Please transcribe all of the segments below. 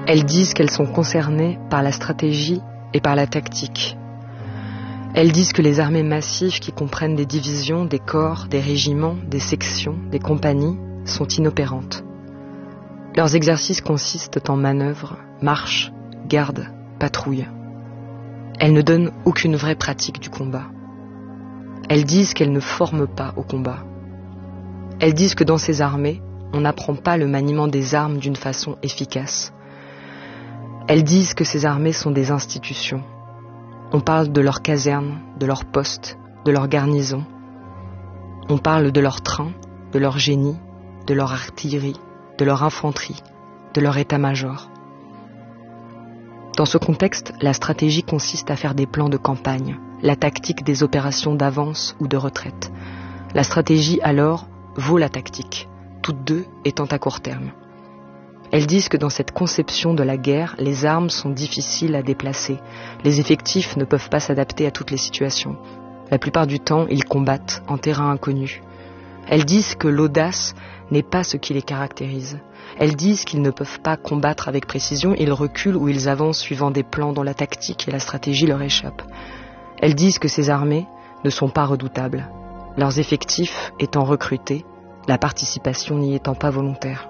Elles disent qu'elles sont concernées par la stratégie et par la tactique. Elles disent que les armées massives qui comprennent des divisions, des corps, des régiments, des sections, des compagnies sont inopérantes. Leurs exercices consistent en manœuvres, marches, gardes, patrouilles. Elles ne donnent aucune vraie pratique du combat. Elles disent qu'elles ne forment pas au combat. Elles disent que dans ces armées, on n'apprend pas le maniement des armes d'une façon efficace. Elles disent que ces armées sont des institutions. On parle de leurs casernes, de leurs postes, de leurs garnisons. On parle de leurs trains, de leur génie, de leur artillerie, de leur infanterie, de leur état-major. Dans ce contexte, la stratégie consiste à faire des plans de campagne, la tactique des opérations d'avance ou de retraite. La stratégie, alors, vaut la tactique, toutes deux étant à court terme. Elles disent que dans cette conception de la guerre, les armes sont difficiles à déplacer. Les effectifs ne peuvent pas s'adapter à toutes les situations. La plupart du temps, ils combattent en terrain inconnu. Elles disent que l'audace n'est pas ce qui les caractérise. Elles disent qu'ils ne peuvent pas combattre avec précision, ils reculent ou ils avancent suivant des plans dont la tactique et la stratégie leur échappent. Elles disent que ces armées ne sont pas redoutables, leurs effectifs étant recrutés, la participation n'y étant pas volontaire.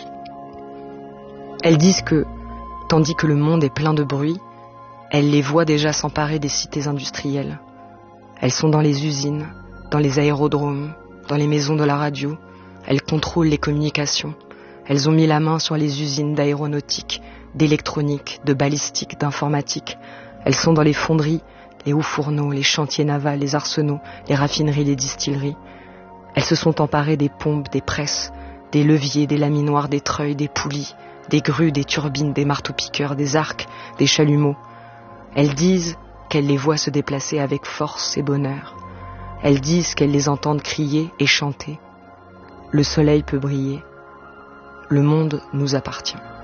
Elles disent que, tandis que le monde est plein de bruit, elles les voient déjà s'emparer des cités industrielles. Elles sont dans les usines, dans les aérodromes, dans les maisons de la radio. Elles contrôlent les communications. Elles ont mis la main sur les usines d'aéronautique, d'électronique, de balistique, d'informatique. Elles sont dans les fonderies, les hauts fourneaux, les chantiers navals, les arsenaux, les raffineries, les distilleries. Elles se sont emparées des pompes, des presses, des leviers, des laminoirs, des treuils, des poulies, des grues, des turbines, des marteaux-piqueurs, des arcs, des chalumeaux. Elles disent qu'elles les voient se déplacer avec force et bonheur. Elles disent qu'elles les entendent crier et chanter. Le soleil peut briller. Le monde nous appartient.